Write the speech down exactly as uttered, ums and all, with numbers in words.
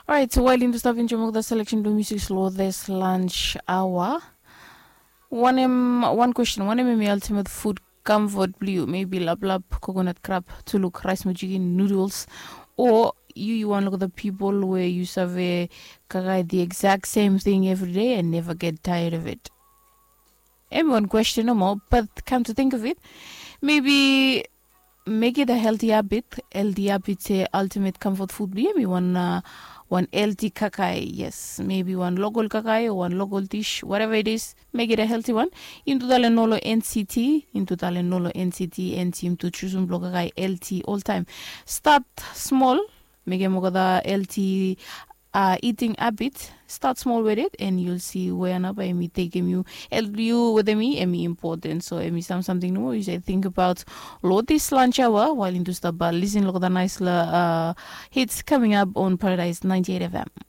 All right, so while into stuff in Jamaica, the selection do music slow this lunch hour. One um, one question. One M M ultimate food comfort blue, maybe lab lab coconut crab to look rice mujigi noodles, or you you want to look at the people where you serve a kagai the exact same thing every day and never get tired of it. And one question no more, but come to think of it, maybe make it a healthy habit. Healthy habit say ultimate comfort food. Maybe one uh, one healthy kakai. Yes, maybe one local kakai or one local dish, whatever it is. Make it a healthy one. Into the nolo N C T, into the nolo N C T, and team to choose one kakai L T all time. Start small. Make a the L T uh, eating habit. Start small with it, and you'll see where na by me take you help you with me and me important. So me some something new. You say think about load this lunch hour while into the bar. Listen, look at the nice uh, hits coming up on Paradise ninety-eight F M.